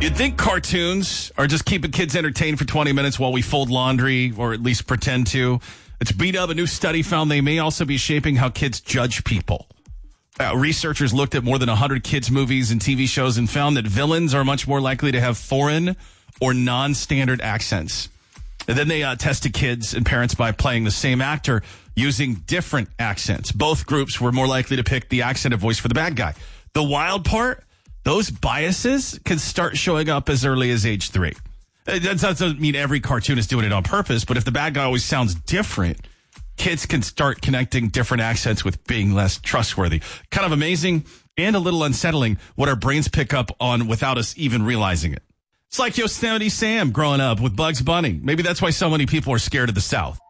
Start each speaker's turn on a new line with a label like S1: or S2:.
S1: You'd think cartoons are just keeping kids entertained for 20 minutes while we fold laundry, or at least pretend to. It's beat up. A new study found they may also be shaping how kids judge people. Researchers looked at more than 100 kids' movies and TV shows and found that villains are much more likely to have foreign or non-standard accents. And then they tested kids and parents by playing the same actor using different accents. Both groups were more likely to pick the accented voice for the bad guy. The wild part? Those biases can start showing up as early as age 3. That doesn't mean every cartoon is doing it on purpose, but if the bad guy always sounds different, kids can start connecting different accents with being less trustworthy. Kind of amazing and a little unsettling what our brains pick up on without us even realizing it. It's like Yosemite Sam growing up with Bugs Bunny. Maybe that's why so many people are scared of the South.